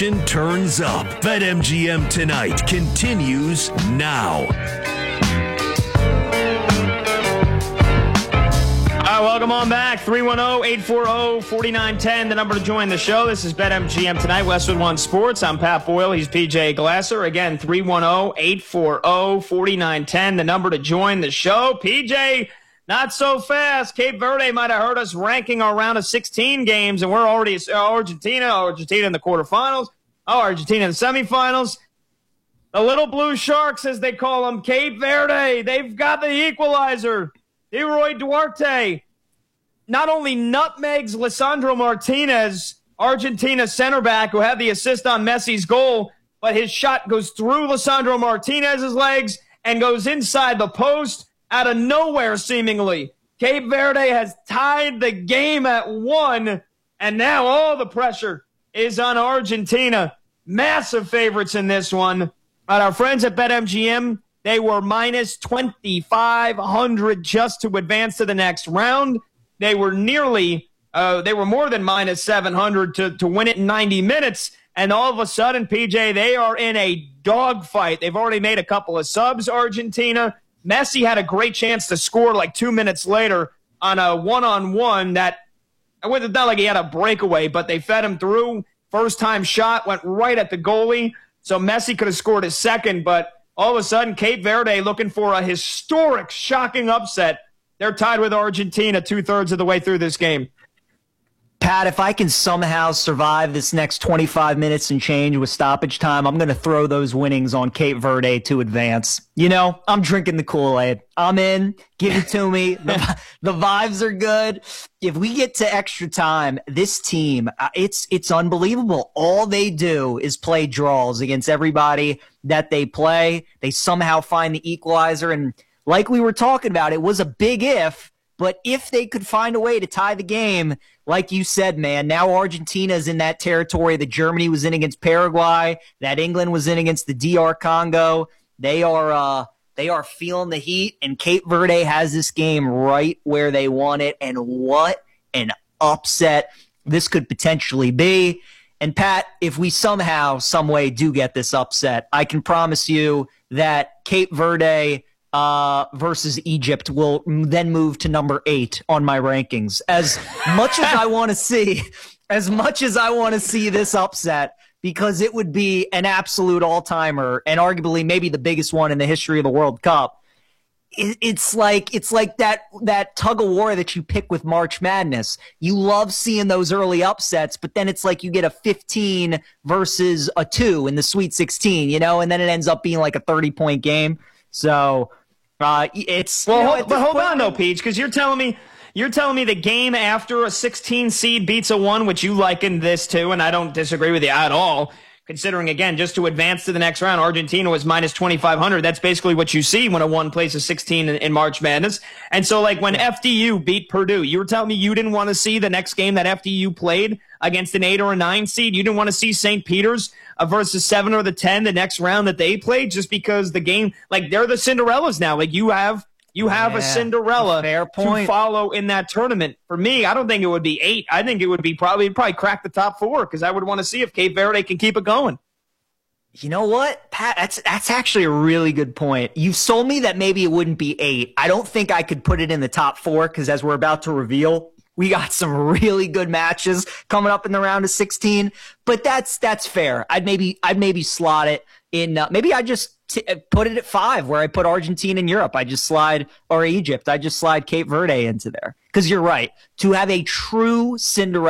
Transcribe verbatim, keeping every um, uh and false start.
Turns up. BetMGM Tonight continues now. All right, welcome on back. three one zero, eight four zero, four nine one zero, the number to join the show. This is BetMGM Tonight, Westwood One Sports. I'm Pat Boyle. He's P J Glasser. Again, three one zero, eight four zero, four nine one zero, the number to join the show. P J, not so fast. Cape Verde might have heard us ranking our round of sixteen games, and we're already Argentina, Argentina in the quarterfinals. Oh, Argentina in the semifinals. The Little Blue Sharks, as they call them, Cape Verde, they've got the equalizer. Leroy Duarte not only nutmegs Lisandro Martinez, Argentina center back, who had the assist on Messi's goal, but his shot goes through Lisandro Martinez's legs and goes inside the post out of nowhere, seemingly. Cape Verde has tied the game at one, and now all the pressure is on Argentina. Massive favorites in this one. But our friends at BetMGM, they were minus twenty-five hundred just to advance to the next round. They were nearly, uh, they were more than minus seven hundred to, to win it in ninety minutes. And all of a sudden, P J, they are in a dogfight. They've already made a couple of subs, Argentina. Messi had a great chance to score like two minutes later on a one-on-one that, I wouldn't not like he had a breakaway, but they fed him through. First-time shot went right at the goalie. So Messi could have scored his second, but all of a sudden, Cape Verde looking for a historic, shocking upset. They're tied with Argentina two-thirds of the way through this game. Pat, if I can somehow survive this next twenty-five minutes and change with stoppage time, I'm going to throw those winnings on Cape Verde to advance. You know, I'm drinking the Kool-Aid. I'm in. Give it to me. The, the vibes are good. If we get to extra time, this team, it's it's unbelievable. All they do is play draws against everybody that they play. They somehow find the equalizer. And like we were talking about, it was a big if. But if they could find a way to tie the game, like you said, man, now Argentina is in that territory that Germany was in against Paraguay, that England was in against the D R Congo. They are uh, they are feeling the heat, and Cape Verde has this game right where they want it. And what an upset this could potentially be. And Pat, if we somehow, some way do get this upset, I can promise you that Cape Verde Uh, versus Egypt will then move to number eight on my rankings. As much as I want to see, as much as I want to see this upset, because it would be an absolute all-timer and arguably maybe the biggest one in the history of the World Cup. It, it's like it's like that that tug of war that you pick with March Madness. You love seeing those early upsets, but then it's like you get a fifteen versus a two in the Sweet sixteen, you know, and then it ends up being like a thirty-point game. So. Uh, it's well, you know, hold, but hold on though, Peach, because you're telling me you're telling me the game after a sixteen seed beats a one, which you likened this to, and I don't disagree with you at all. Considering again, just to advance to the next round, Argentina was minus twenty-five hundred. That's basically what you see when a one plays a sixteen in, in March Madness. And so, like when F D U beat Purdue, you were telling me you didn't want to see the next game that F D U played against an eight or a nine seed. You didn't want to see Saint Peter's uh, versus seven or the ten the next round that they played, just because the game, like they're the Cinderellas now. Like you have. You have yeah, a Cinderella fair point. to follow in that tournament. For me, I don't think it would be eight. I think it would be probably probably crack the top four, because I would want to see if Cape Verde can keep it going. You know what, Pat? That's that's actually a really good point. You've sold me that maybe it wouldn't be eight. I don't think I could put it in the top four, because as we're about to reveal, we got some really good matches coming up in the round of sixteen. But that's that's fair. I'd maybe I'd maybe slot it in. Uh, maybe I just. T- put it at five, where I put Argentina and Europe. I just slide, or Egypt. I just slide Cape Verde into there. Because you're right. To have a true Cinderella